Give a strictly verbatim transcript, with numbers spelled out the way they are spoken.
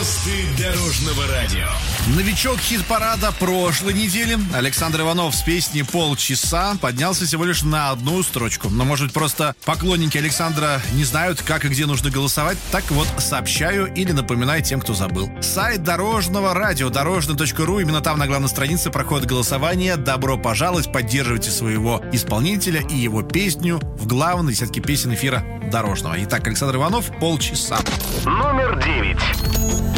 Звезды дорожного радио. Новичок хит-парада прошлой недели Александр Иванов с песней «Полчаса» поднялся всего лишь на одну строчку. Но, может, просто поклонники Александра не знают, как и где нужно голосовать. Так вот, сообщаю или напоминаю тем, кто забыл. Сайт дорожного радио дорожный точка ру. Именно там на главной странице проходит голосование. Добро пожаловать, поддерживайте своего исполнителя и его песню в главной десятке песен эфира дорожного. Итак, Александр Иванов «Полчаса». Номер девять.